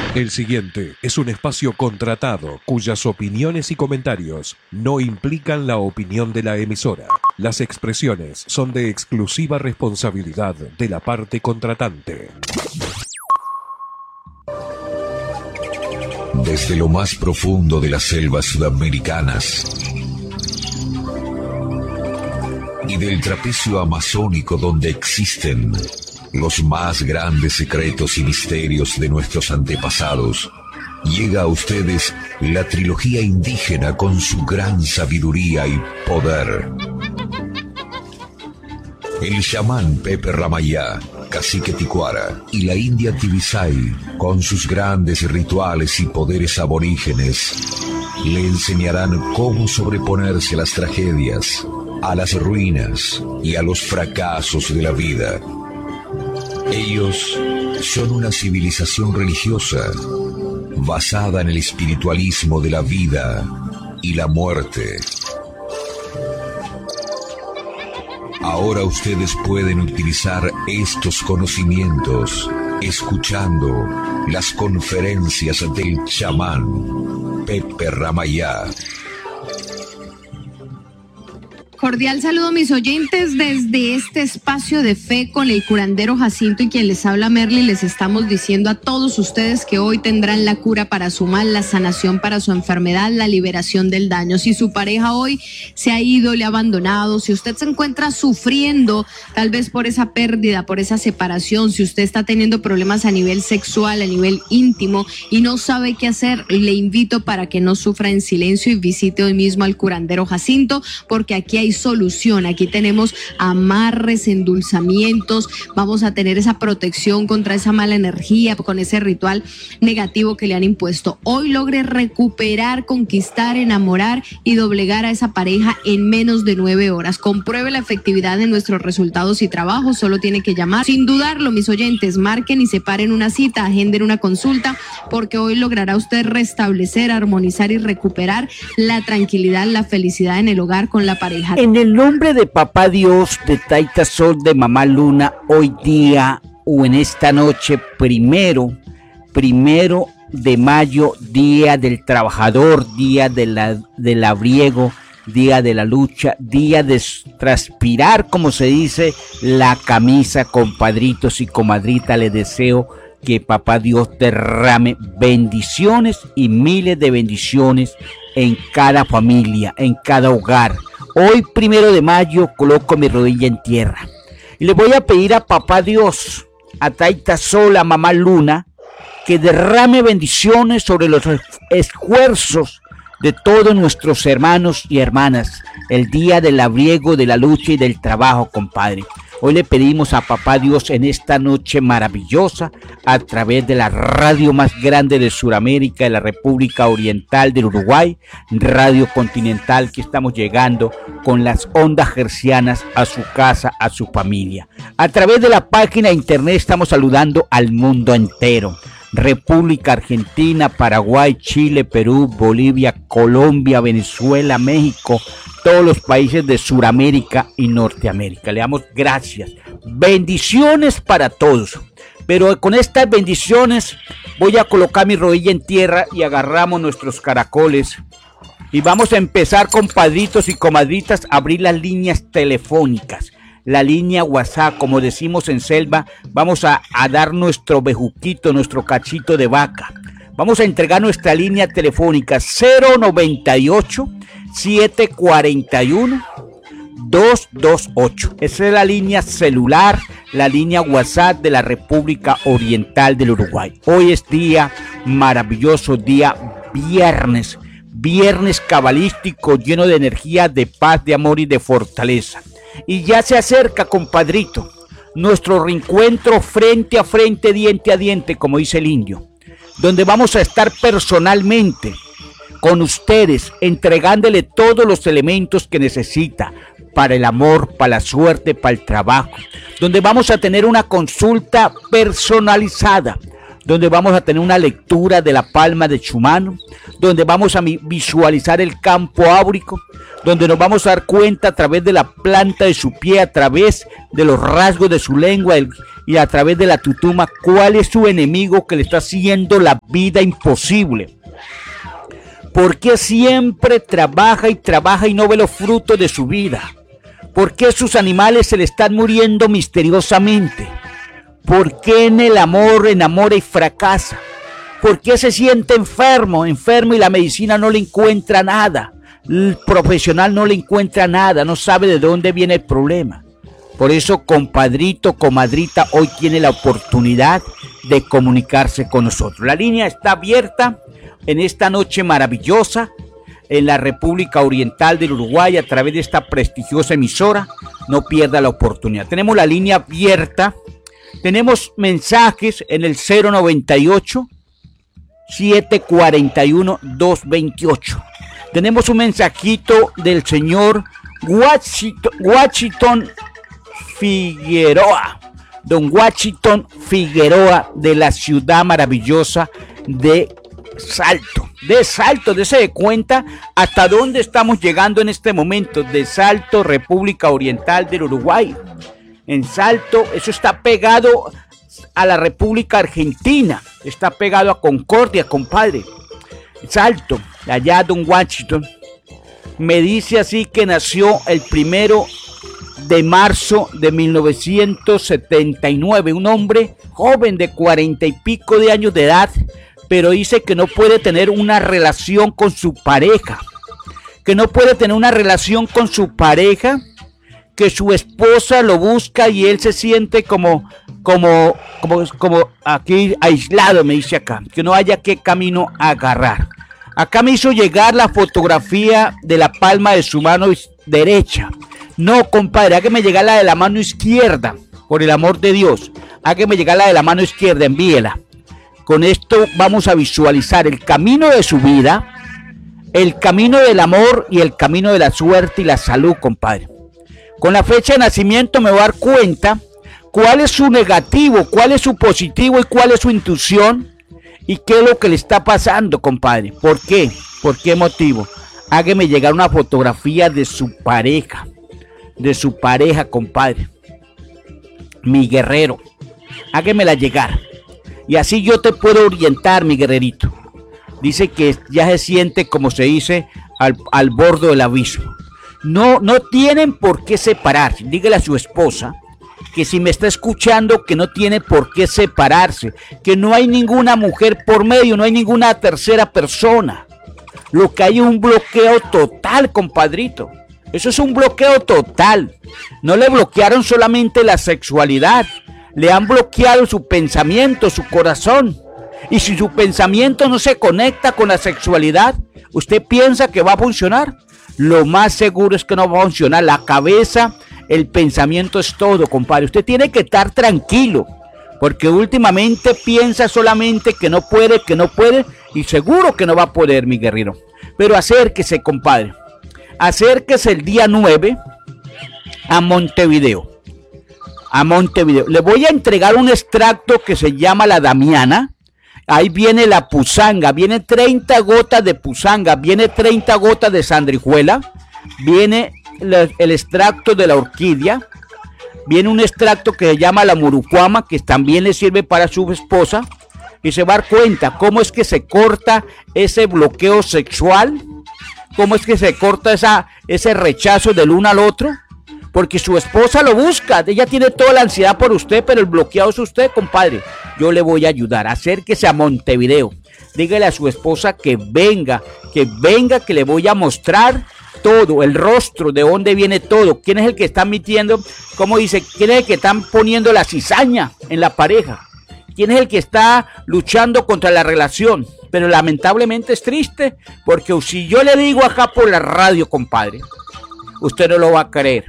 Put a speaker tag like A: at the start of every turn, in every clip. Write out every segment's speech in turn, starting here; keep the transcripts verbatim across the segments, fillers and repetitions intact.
A: El siguiente es un espacio contratado cuyas opiniones y comentarios no implican la opinión de la emisora. Las expresiones son de exclusiva responsabilidad de la parte contratante.
B: Desde lo más profundo de las selvas sudamericanas y del trapecio amazónico donde existen los más grandes secretos y misterios de nuestros antepasados, llega a ustedes la trilogía indígena con su gran sabiduría y poder. El chamán Pepe Ramayá, cacique Ticuara, y la india Tibisay, con sus grandes rituales y poderes aborígenes, le enseñarán cómo sobreponerse a las tragedias, a las ruinas y a los fracasos de la vida. Ellos son una civilización religiosa basada en el espiritualismo de la vida y la muerte. Ahora ustedes pueden utilizar estos conocimientos escuchando las conferencias del chamán Pepe Ramayá.
C: Cordial saludo, mis oyentes, desde este espacio de fe con el curandero Jacinto y quien les habla Merly. Les estamos diciendo a todos ustedes que hoy tendrán la cura para su mal, la sanación para su enfermedad, la liberación del daño. Si su pareja hoy se ha ido, le ha abandonado, si usted se encuentra sufriendo tal vez por esa pérdida, por esa separación, si usted está teniendo problemas a nivel sexual, a nivel íntimo y no sabe qué hacer, le invito para que no sufra en silencio y visite hoy mismo al curandero Jacinto, porque aquí hay solución. Aquí tenemos amarres, endulzamientos, vamos a tener esa protección contra esa mala energía, con ese ritual negativo que le han impuesto. Hoy logre recuperar, conquistar, enamorar y doblegar a esa pareja en menos de nueve horas. Compruebe la efectividad de nuestros resultados y trabajos, solo tiene que llamar. Sin dudarlo, mis oyentes, marquen y separen una cita, agenden una consulta, porque hoy logrará usted restablecer, armonizar y recuperar la tranquilidad, la felicidad en el hogar con la pareja.
D: En el nombre de Papá Dios, de Taita Sol, de Mamá Luna, hoy día o en esta noche, primero, primero de mayo, día del trabajador, día de la, del labriego, día de la lucha, día de transpirar, como se dice, la camisa, compadritos y comadrita, les deseo que Papá Dios derrame bendiciones y miles de bendiciones en cada familia, en cada hogar. Hoy, primero de mayo, coloco mi rodilla en tierra y le voy a pedir a Papá Dios, a Taita Sol, a Mamá Luna, que derrame bendiciones sobre los esfuerzos de todos nuestros hermanos y hermanas, el día del labriego, de la lucha y del trabajo, compadre. Hoy le pedimos a Papá Dios en esta noche maravillosa, a través de la radio más grande de Sudamérica, de la República Oriental del Uruguay, Radio Continental, que estamos llegando con las ondas hercianas a su casa, a su familia. A través de la página de internet estamos saludando al mundo entero. República Argentina, Paraguay, Chile, Perú, Bolivia, Colombia, Venezuela, México, todos los países de Sudamérica y Norteamérica. Le damos gracias. Bendiciones para todos. Pero con estas bendiciones voy a colocar mi rodilla en tierra y agarramos nuestros caracoles. Y vamos a empezar, compadritos y comadritas, a abrir las líneas telefónicas. La línea WhatsApp, como decimos en selva, vamos a, a dar nuestro bejuquito, nuestro cachito de vaca. Vamos a entregar nuestra línea telefónica cero noventa y ocho, setecientos cuarenta y uno, doscientos veintiocho. Esa es la línea celular, la línea WhatsApp de la República Oriental del Uruguay. Hoy es día maravilloso, día viernes, viernes cabalístico, lleno de energía, de paz, de amor y de fortaleza. Y ya se acerca, compadrito, nuestro reencuentro frente a frente, diente a diente, como dice el indio, donde vamos a estar personalmente con ustedes, entregándole todos los elementos que necesita para el amor, para la suerte, para el trabajo, donde vamos a tener una consulta personalizada, donde vamos a tener una lectura de la palma de su mano, donde vamos a visualizar el campo áurico, donde nos vamos a dar cuenta a través de la planta de su pie, a través de los rasgos de su lengua y a través de la tutuma, cuál es su enemigo que le está haciendo la vida imposible. ¿Por qué siempre trabaja y trabaja y no ve los frutos de su vida? ¿Por qué sus animales se le están muriendo misteriosamente? ¿Por qué en el amor enamora y fracasa? ¿Por qué se siente enfermo, enfermo y la medicina no le encuentra nada? El profesional no le encuentra nada, no sabe de dónde viene el problema. Por eso, compadrito, comadrita, hoy tiene la oportunidad de comunicarse con nosotros. La línea está abierta en esta noche maravillosa en la República Oriental del Uruguay a través de esta prestigiosa emisora. No pierda la oportunidad. Tenemos la línea abierta. Tenemos mensajes en el cero noventa y ocho, siete cuarenta y uno, doscientos veintiocho. Tenemos un mensajito del señor Washington, Washington Figueroa, don Washington Figueroa de la ciudad maravillosa de Salto, de Salto, dése de cuenta hasta dónde estamos llegando en este momento, de Salto, República Oriental del Uruguay. En Salto, eso está pegado a la República Argentina, está pegado a Concordia, compadre. Salto, allá don Washington, me dice así que nació el primero de marzo de mil novecientos setenta y nueve, un hombre joven de cuarenta y pico de años de edad, pero dice que no puede tener una relación con su pareja, que no puede tener una relación con su pareja, que su esposa lo busca y él se siente como, como, como, como aquí aislado, me dice acá, que no haya qué camino agarrar. Acá me hizo llegar la fotografía de la palma de su mano derecha. No, compadre, hágame llegar la de la mano izquierda, por el amor de Dios. Hágame llegar la de la mano izquierda, envíela. Con esto vamos a visualizar el camino de su vida, el camino del amor y el camino de la suerte y la salud, compadre. Con la fecha de nacimiento me voy a dar cuenta cuál es su negativo, cuál es su positivo y cuál es su intuición y qué es lo que le está pasando, compadre. ¿Por qué? ¿Por qué motivo? Hágame llegar una fotografía de su pareja, de su pareja, compadre. Mi guerrero, hágamela llegar. Y así yo te puedo orientar, mi guerrerito. Dice que ya se siente, como se dice, al, al borde del abismo. No, no tienen por qué separarse. Dígale a su esposa que si me está escuchando, que no tiene por qué separarse, que no hay ninguna mujer por medio, no hay ninguna tercera persona. Lo que hay es un bloqueo total, compadrito. Eso es un bloqueo total. No le bloquearon solamente la sexualidad, le han bloqueado su pensamiento, su corazón. Y si su pensamiento no se conecta con la sexualidad, ¿usted piensa que va a funcionar? Lo más seguro es que no va a funcionar. La cabeza, el pensamiento es todo, compadre. Usted tiene que estar tranquilo, porque últimamente piensa solamente que no puede, que no puede, y seguro que no va a poder, mi guerrero. Pero acérquese, compadre. Acérquese el día nueve a Montevideo. A Montevideo. Le voy a entregar un extracto que se llama la Damiana. Ahí viene la pusanga, viene treinta gotas de pusanga, viene treinta gotas de sandrijuela, viene el, el extracto de la orquídea, viene un extracto que se llama la murucuama, que también le sirve para su esposa, y se va a dar cuenta cómo es que se corta ese bloqueo sexual, cómo es que se corta esa, ese rechazo del uno al otro, porque su esposa lo busca, ella tiene toda la ansiedad por usted, pero el bloqueado es usted, compadre. Yo le voy a ayudar, acérquese a Montevideo, dígale a su esposa que venga, que venga, que le voy a mostrar todo, el rostro, de dónde viene todo, quién es el que está metiendo, como dice, quién es el que están poniendo la cizaña en la pareja, quién es el que está luchando contra la relación. Pero lamentablemente es triste, porque si yo le digo acá por la radio, compadre, usted no lo va a creer.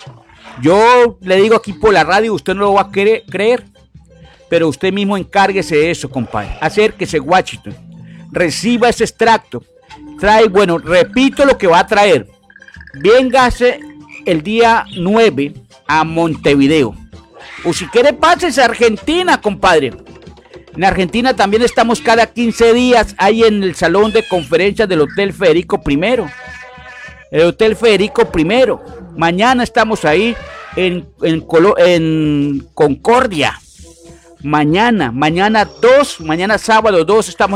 D: Yo le digo aquí por la radio, usted no lo va a querer, creer, pero usted mismo encárguese de eso, compadre. Acérquese, Washington, reciba ese extracto. Trae, bueno, repito lo que va a traer. Véngase el día nueve a Montevideo. O si quiere, pásese a Argentina, compadre. En Argentina también estamos cada quince días ahí en el salón de conferencias del Hotel Federico primero. el Hotel Federico primero. Mañana estamos ahí en, en, Colo, en Concordia. Mañana, mañana dos, mañana sábado dos estamos